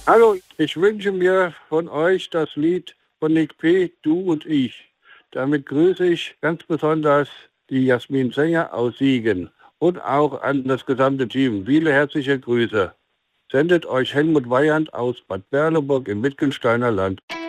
Hallo, ich wünsche mir von euch das Lied von Nick P., Du und ich. Damit grüße ich ganz besonders die Jasmin Sänger aus Siegen und auch an das gesamte Team. Viele herzliche Grüße. Sendet euch Helmut Weyand aus Bad Berleburg im Wittgensteiner Land.